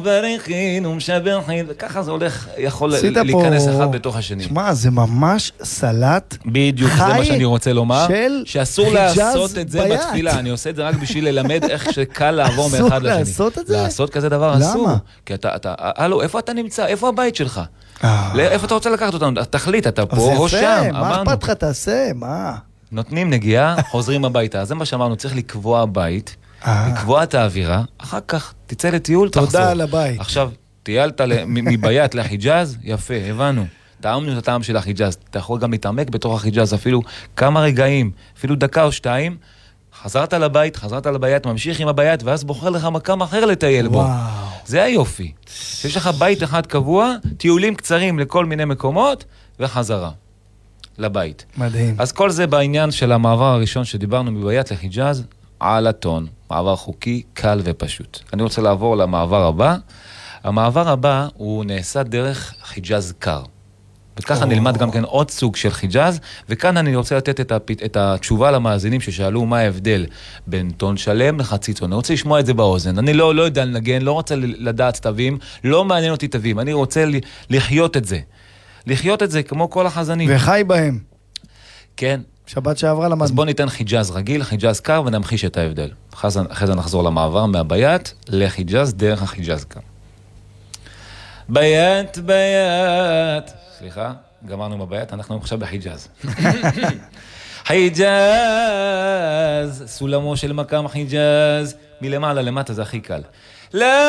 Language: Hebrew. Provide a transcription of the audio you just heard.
מברכין ומשבחין, וככה זה הולך, יכול להיכנס אחד בתוך השני. שמע, זה ממש סלט בדיוק, זה מה שאני רוצה לומר, שאסור חיג'אז לעשות את זה ביד. בתפילה, אני עושה את זה רק בשביל ללמד איך שקל לעבור מאחד לשני. אסור לעשות את זה? לעשות כזה דבר אסור. למה? כי הלו, איפה אתה נמצא? איפה הבית שלך? איפה אתה רוצה לקחת אותנו? תחליט, אתה פה או שם. מה אכפת לך תעשה? מה? נותנים נגיעה, חוזרים הביתה. אז זה מה שאמרנו, צריך לקבוע בית, לקבוע את האווירה, אחר כך תצא לטיול, תחזור. תודה על הבית. עכשיו, טיילת מביית לחיג'אז, יפה, הבנו. טעמנו את הטעם של החיג'אז. אתה יכול גם להתעמק בתוך החיג'אז, אפילו כמה רגעים, אפילו דקה או שתיים, חזרת לבית, חזרת לביית, ממשיך עם הביית, ואז בוחר לך מקום אחר לטייל בו. זה היופי. יש לך בית אחד קבוע, טיולים קצרים לכל מיני מקומות, וחזרה לבית. מדהים. אז כל זה בעניין של המעבר הראשון שדיברנו מביית לחיג'אז, על הטון. מעבר חוקי, קל ופשוט. אני רוצה לעבור למעבר הבא. המעבר הבא הוא נעשה דרך חיג'אז קר. וככה נלמד גם כן עוד סוג של חיג'אז, וכאן אני רוצה לתת את התשובה למאזינים ששאלו מה ההבדל בין טון שלם לחצי טון. אני רוצה לשמוע את זה באוזן. אני לא יודע לנגן, לא רוצה לדעת תווים, לא מעניין אותי תווים. אני רוצה לחיות את זה. לחיות את זה כמו כל החזנים. וחי בהם. כן. שבת שעברה למד. אז בוא ניתן חיג'אז רגיל, חיג'אז קר, ונמחיש את ההבדל. אחרי זה נחזור למעבר מהביית לחיג'אז דרך החיג'אז קר. ביית, ביית. סליחה, גמרנו בביית, אנחנו עכשיו בחיג'אז. חיג'אז, סולמו של מקם חיג'אז, מלמעלה למטה זה הכי קל.